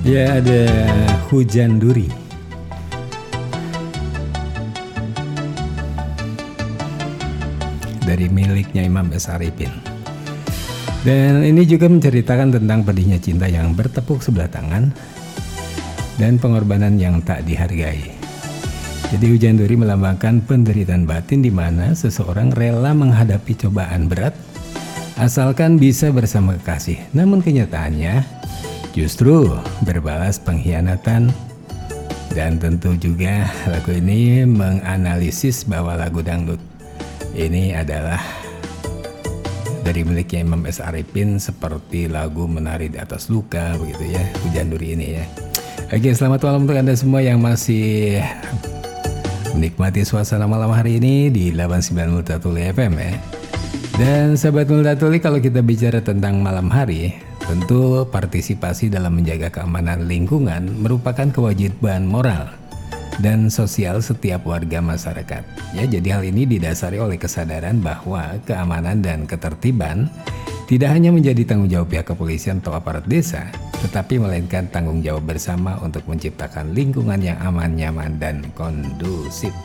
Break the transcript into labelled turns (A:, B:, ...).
A: Ya, ada Hujan Duri. Dari miliknya Imam S. Arifin. Dan ini juga menceritakan tentang pedihnya cinta yang bertepuk sebelah tangan dan pengorbanan yang tak dihargai. Jadi hujan duri melambangkan penderitaan batin di mana seseorang rela menghadapi cobaan berat asalkan bisa bersama kekasih. Namun kenyataannya justru berbalas pengkhianatan. Dan tentu juga lagu ini menganalisis bahwa lagu dangdut ini adalah dari miliknya Imam S. Arifin seperti lagu Menari di Atas Luka begitu ya, Hujan Duri ini ya. Oke, selamat malam untuk Anda semua yang masih menikmati suasana malam hari ini di 89 Multatuli FM ya. Dan sahabat Multatuli, kalau kita bicara tentang malam hari, tentu partisipasi dalam menjaga keamanan lingkungan merupakan kewajiban moral dan sosial setiap warga masyarakat. Ya, jadi hal ini didasari oleh kesadaran bahwa keamanan dan ketertiban tidak hanya menjadi tanggung jawab pihak kepolisian atau aparat desa, tetapi melainkan tanggung jawab bersama untuk menciptakan lingkungan yang aman, nyaman, dan kondusif.